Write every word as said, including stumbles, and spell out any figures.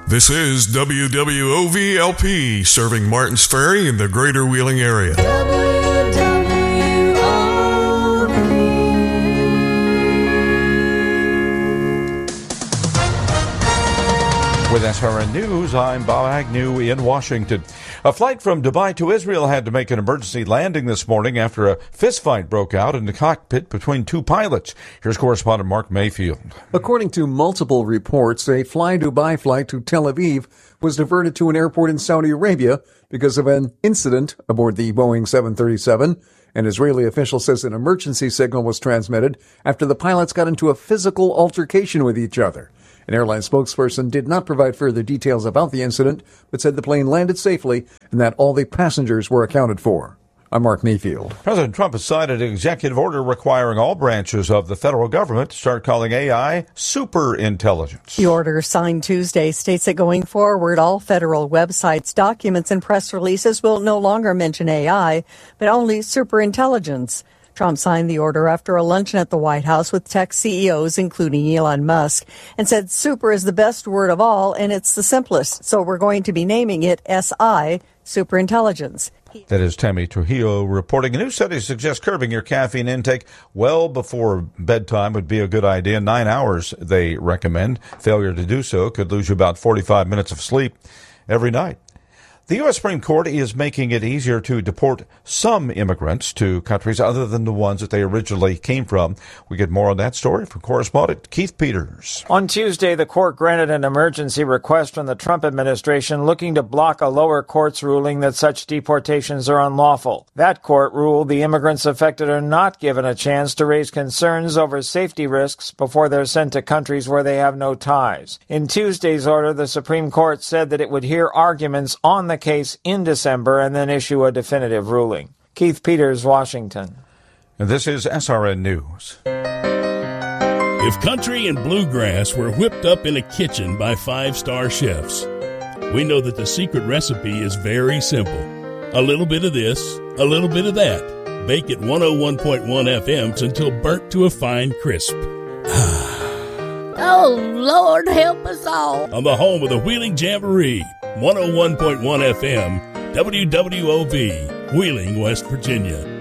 This is W W O V L P, serving Martins Ferry in the greater Wheeling area. W W O V. With S R N News, I'm Bob Agnew in Washington. A flight from Dubai to Israel had to make an emergency landing this morning after a fistfight broke out in the cockpit between two pilots. Here's correspondent Mark Mayfield. According to multiple reports, a Fly Dubai flight to Tel Aviv was diverted to an airport in Saudi Arabia because of an incident aboard the Boeing seven thirty-seven. An Israeli official says an emergency signal was transmitted after the pilots got into a physical altercation with each other. An airline spokesperson did not provide further details about the incident, but said the plane landed safely and that all the passengers were accounted for. I'm Mark Mayfield. President Trump has signed an executive order requiring all branches of the federal government to start calling A I super intelligence. The order, signed Tuesday, states that going forward, all federal websites, documents, and press releases will no longer mention A I, but only super intelligence. Trump signed the order after a luncheon at the White House with tech C E Os, including Elon Musk, and said super is the best word of all and it's the simplest. So we're going to be naming it S I, superintelligence. That is Tammy Trujillo reporting. A new study suggests curbing your caffeine intake well before bedtime would be a good idea. Nine hours, they recommend. Failure to do so could lose you about forty-five minutes of sleep every night. The U S Supreme Court is making it easier to deport some immigrants to countries other than the ones that they originally came from. We get more on that story from correspondent Keith Peters. On Tuesday, the court granted an emergency request from the Trump administration looking to block a lower court's ruling that such deportations are unlawful. That court ruled the immigrants affected are not given a chance to raise concerns over safety risks before they're sent to countries where they have no ties. In Tuesday's order, the Supreme Court said that it would hear arguments on the case in December and then issue a definitive ruling. Keith Peters, Washington. And this is S R N News. If country and bluegrass were whipped up in a kitchen by five-star chefs, we know that the secret recipe is very simple. A little bit of this, a little bit of that. Bake at one oh one point one F M until burnt to a fine crisp. Oh, Lord, help us all. On the home of the Wheeling Jamboree, one oh one point one F M, W W O V, Wheeling, West Virginia.